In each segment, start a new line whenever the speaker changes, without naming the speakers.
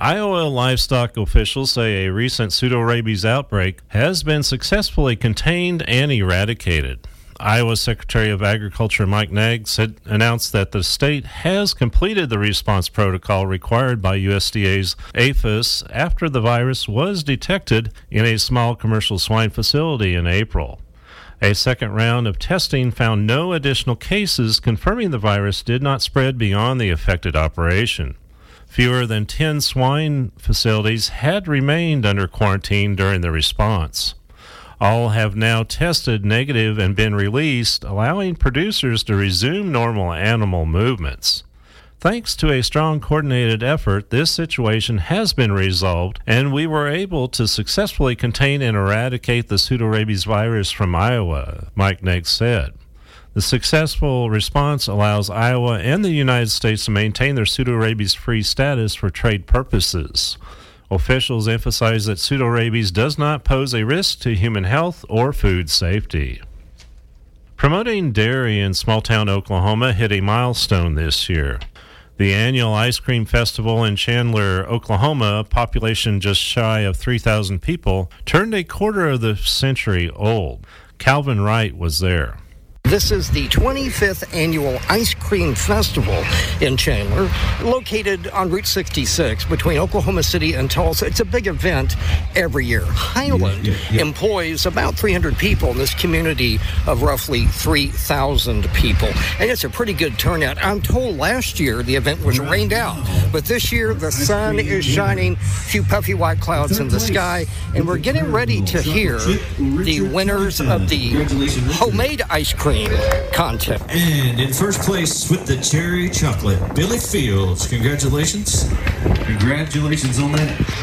Iowa livestock officials say a recent pseudorabies outbreak has been successfully contained and eradicated. Iowa Secretary of Agriculture Mike Nags announced that the state has completed the response protocol required by USDA's APHIS after the virus was detected in a small commercial swine facility in April. A second round of testing found no additional cases, confirming the virus did not spread beyond the affected operation. Fewer than 10 swine facilities had remained under quarantine during the response. All have now tested negative and been released, allowing producers to resume normal animal movements. Thanks to a strong coordinated effort, this situation has been resolved, and we were able to successfully contain and eradicate the pseudorabies virus from Iowa, Mike Nags said. The successful response allows Iowa and the United States to maintain their pseudorabies-free status for trade purposes. Officials emphasize that pseudorabies does not pose a risk to human health or food safety. Promoting dairy in small-town Oklahoma hit a milestone this year. The annual ice cream festival in Chandler, Oklahoma, a population just shy of 3,000 people, turned a quarter of the century old. Calvin Wright was there.
This is the 25th Annual Ice Cream Festival in Chandler, located on Route 66 between Oklahoma City and Tulsa. It's a big event every year. Highland employs about 300 people in this community of roughly 3,000 people, and it's a pretty good turnout. I'm told last year the event was rained out, but this year the sun is shining, a few puffy white clouds in the sky, and we're getting ready to hear the winners of the homemade ice cream contest.
And in first place with the cherry chocolate, Billy Fields. Congratulations. Congratulations on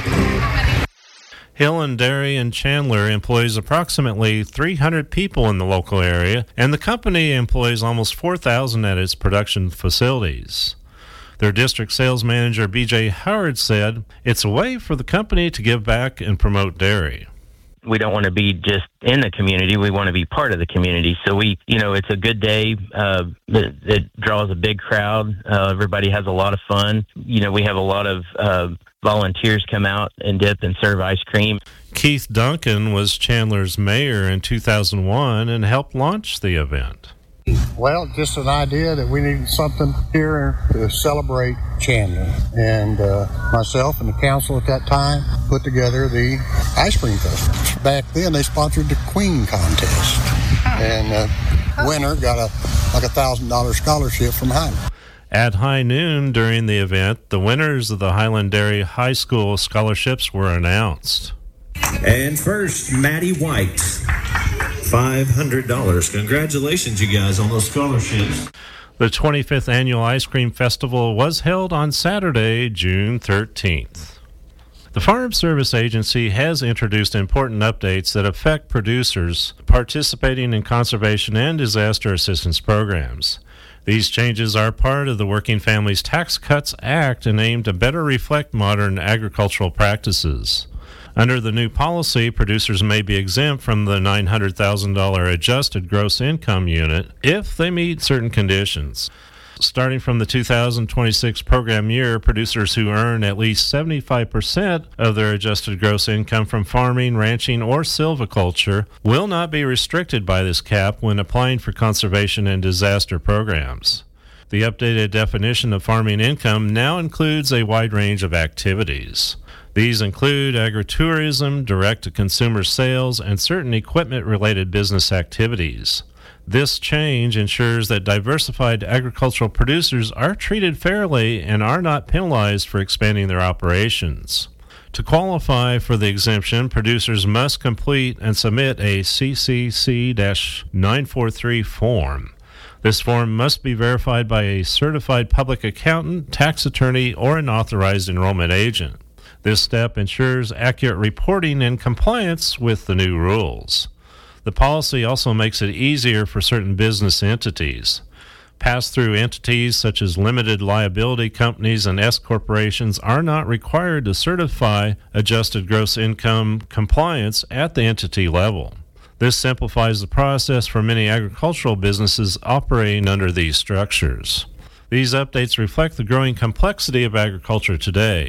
that.
Hill & Dairy in Chandler employs approximately 300 people in the local area, and the company employs almost 4,000 at its production facilities. Their district sales manager, B.J. Howard, said, "It's a way for the company to give back and promote dairy."
We don't want to be just in the community. We want to be part of the community. So it's a good day. It draws a big crowd. Everybody has a lot of fun. We have a lot of volunteers come out and dip and serve ice cream.
Keith Duncan was Chandler's mayor in 2001 and helped launch the event.
Well, just an idea that we needed something here to celebrate Chandler. And myself and the council at that time put together the ice cream festival. Back then, they sponsored the Queen contest. And the winner got a $1,000 scholarship from Highland.
At high noon during the event, the winners of the Highland Dairy High School scholarships were announced.
And first, Maddie White. $500. Congratulations, you guys, on those scholarships.
The 25th Annual Ice Cream Festival was held on Saturday, June 13th. The Farm Service Agency has introduced important updates that affect producers participating in conservation and disaster assistance programs. These changes are part of the Working Families Tax Cuts Act and aim to better reflect modern agricultural practices. Under the new policy, producers may be exempt from the $900,000 adjusted gross income unit if they meet certain conditions. Starting from the 2026 program year, producers who earn at least 75% of their adjusted gross income from farming, ranching, or silviculture will not be restricted by this cap when applying for conservation and disaster programs. The updated definition of farming income now includes a wide range of activities. These include agritourism, direct-to-consumer sales, and certain equipment-related business activities. This change ensures that diversified agricultural producers are treated fairly and are not penalized for expanding their operations. To qualify for the exemption, producers must complete and submit a CCC-943 form. This form must be verified by a certified public accountant, tax attorney, or an authorized enrollment agent. This step ensures accurate reporting and compliance with the new rules. The policy also makes it easier for certain business entities. Pass-through entities such as limited liability companies and S corporations are not required to certify adjusted gross income compliance at the entity level. This simplifies the process for many agricultural businesses operating under these structures. These updates reflect the growing complexity of agriculture today.